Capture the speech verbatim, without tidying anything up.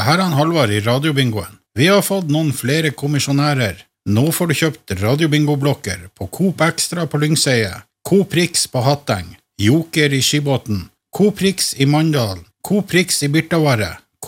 Det her er han Halvard i radiobingoen. Vi har fått noen flere kommisjonærer. Nå får du kjøpt radiobingoblokker på Coop Extra på Lyngseie, Coop Rix på Hatteng, Joker i Skibåten, Coop Rix i Mandal, Coop Rix i Birtavarre,